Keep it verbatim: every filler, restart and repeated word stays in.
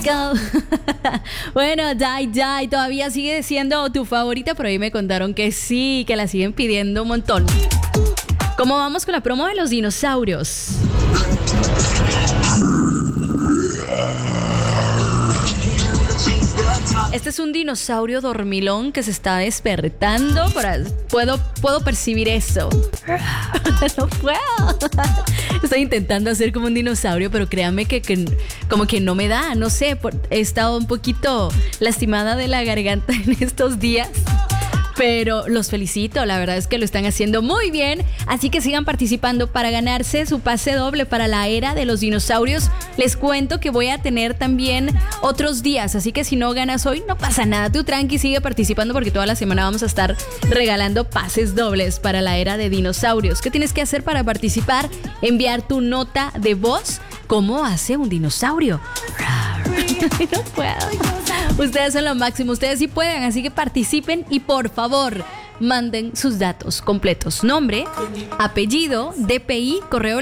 go. Bueno, Die Die todavía sigue siendo tu favorita, pero ahí me contaron que sí, que la siguen pidiendo un montón. ¿Cómo vamos con la promo de los dinosaurios? Este es un dinosaurio dormilón que se está despertando. Por ahí. Puedo, puedo percibir eso. No puedo. Estoy intentando hacer como un dinosaurio, pero créanme que, que como que no me da. No sé, por, he estado un poquito lastimada de la garganta en estos días. Pero los felicito, la verdad es que lo están haciendo muy bien. Así que sigan participando para ganarse su pase doble para la era de los dinosaurios. Les cuento que voy a tener también otros días, así que si no ganas hoy, no pasa nada. Tú tranqui, sigue participando porque toda la semana vamos a estar regalando pases dobles para la era de dinosaurios. ¿Qué tienes que hacer para participar? Enviar tu nota de voz. ¿Cómo hace un dinosaurio? No puedo. Ustedes son lo máximo, ustedes sí pueden, así que participen y por favor, manden sus datos completos. Nombre, apellido, D P I, correo